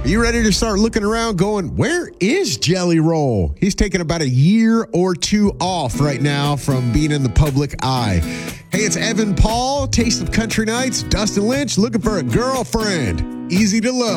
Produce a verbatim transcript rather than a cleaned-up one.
you ready to start looking around going, where is Jelly Roll? He's taking about a year or two off right now from being in the public eye. Hey, it's Evan Paul, Taste of Country Nights, Dustin Lynch, looking for a girlfriend. Easy to love.